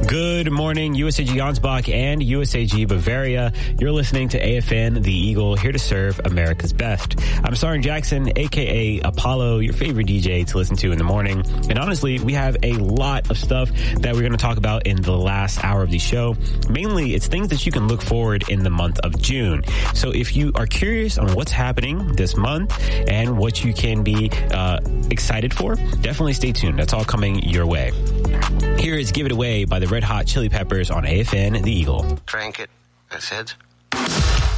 Good morning, USAG Ansbach and USAG Bavaria. You're listening to AFN, the Eagle, here to serve America's best. I'm Soren Jackson, a.k.a. Apollo, your favorite DJ to listen to in the morning. And honestly, we have a lot of stuff that we're going to talk about in the last hour of the show. Mainly, it's things that you can look forward in the month of June. So if you are curious on what's happening this month and what you can be excited for, definitely stay tuned. That's all coming your way. Here is Give It Away by the Red Hot Chili Peppers on AFN, the Eagle. Drank it. I said.